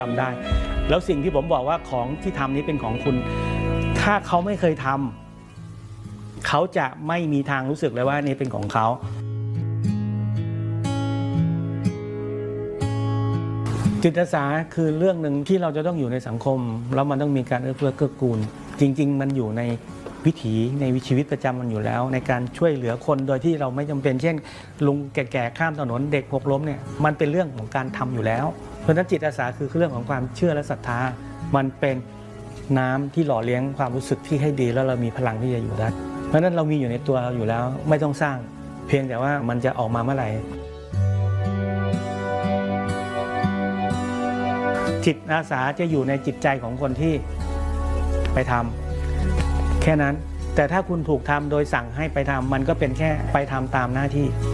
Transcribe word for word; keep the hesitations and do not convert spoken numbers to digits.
ทำได้แล้วสิ่งที่ผมบอกว่าของที่ทำนี้เป็นของคุณถ้าเขาไม่เคยทำเขาจะไม่มีทางรู้สึกเลยว่านี่เป็นของเขาจิตอาสาคือเรื่องหนึ่งที่เราจะต้องอยู่ในสังคมแล้วมันต้องมีการเอื้อเฟื้อเกื้อกูลจริงๆมันอยู่ในวิถีในชีวิตประจำมันอยู่แล้วในการช่วยเหลือคนโดยที่เราไม่จำเป็นเช่นลุงแก่ๆข้ามถนนเด็กหกล้มเนี่ยมันเป็นเรื่องของการทำอยู่แล้วเพราะฉะนั้นจิตอาสาคือเรื่องของความเชื่อและศรัทธามันเป็นน้ำที่หล่อเลี้ยงความรู้สึกที่ให้ดีแล้วเรามีพลังที่จะอยู่ได้เพราะฉะนั้นเรามีอยู่ในตัวเราอยู่แล้วไม่ต้องสร้างเพียงแต่ว่ามันจะออกมาเมื่อไหร่จิตอาสาจะอยู่ในจิตใจของคนที่ไปทำแค่นั้นแต่ถ้าคุณถูกทำโดยสั่งให้ไปทำมันก็เป็นแค่ไปทำตามหน้าที่